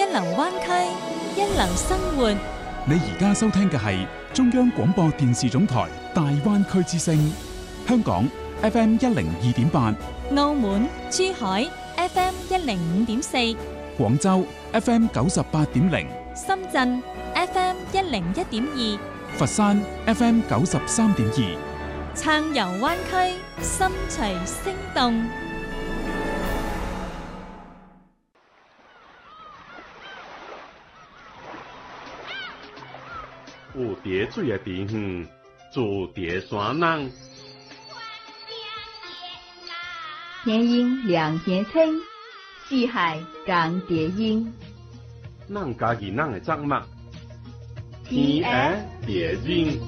流灣區，一流生活。 你而家收聽嘅係中央廣播電視總台大灣區之聲，香港 FM 102.8， 澳門、珠海 FM 105.4， 廣州 FM 98.0， 深圳 FM 101.2， 佛山 FM 93.2。 撐遊灣區，心隨聲動。 有蝶水的地方，住蝶山人。 天阴两天清，四海共蝶音。 咱家己咱的作物，天涯蝶音。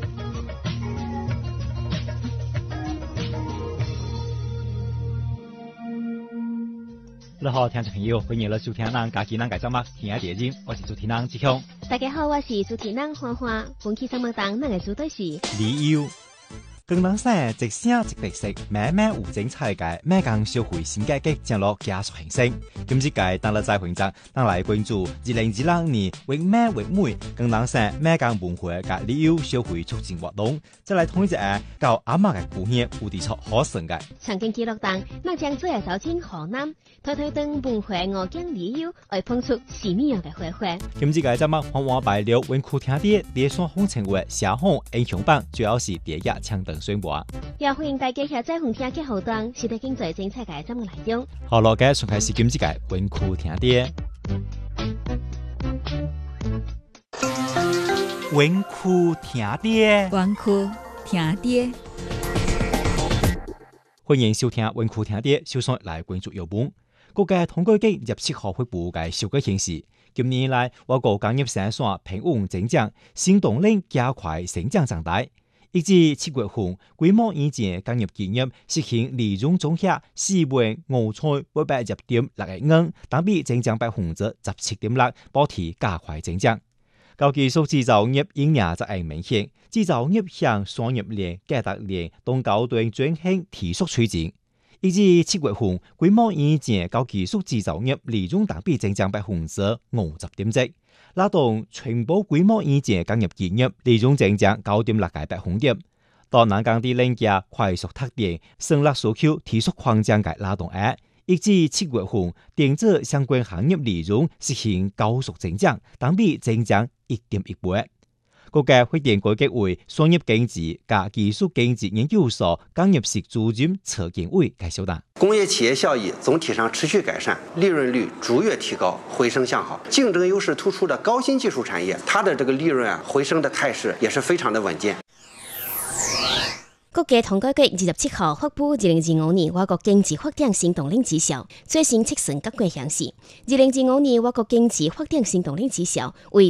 你好，听众朋友，欢迎来收听咱家己咱个节目《天涯蝶音》，我是主持人志强。 大家好，我是主持人花花。本期节目当咱个主题是旅游。江南省一省一特色，慢慢有精彩嘅每港社會新改革將落加速形成。今次嘅當日在會上，咱來關注2026年為美為美江南省每港文化嘅旅遊社會促進活動，再來統一下到阿媽嘅故鄉有地處可成嘅。 曾經記錄當，咱將做嘅首進河南，推動文化五景旅遊，來碰出什麼樣嘅火花？ 今次嘅節目往往擺了文庫聽啲列山風情嘅社紅英雄榜，主要是第一槍等宣布。 也歡迎大家下載紅聽嘅後段，是得經濟精彩嘅節目內容。 好咯，嘅從開始今次嘅文庫聽啲。文庫聽啲， 文庫聽啲。 歡迎收聽文庫聽啲，首先來關注有本。國家統計局27號發布嘅數據顯示，今年來我國工業生產平穩增長，新動力加快成長長大。一至7月份，規模以前工業企業實現利潤總額4,531.6億元，同比增長17.6%，保持加快增長。高技術製造業影響則係明顯，製造業向產業鏈、價值鏈同高端轉型提速推進。一至7月份，規模以前高技術製造業利潤同比增長50.7%。拉動全部規模以前工業企業利潤增長9.6%。當南港啲領域快速拓展，生產需求提速擴張嘅拉動下，一至7月份，電子相關行業利潤實現高速增長，同比增長1.1倍。國家發展改革委商業經濟及技術經濟研究所工業室主任車建偉介紹道： 工業企業效益總體上持續改善，利潤率逐月提高，回升向好。競爭優勢突出的高新技術產業，它的這個利潤回升的態勢也是非常的穩健。 國家統計局27號發布2025年我國經濟發展新動力指數，最新測算結果顯示，2025年我國經濟發展新動力指數為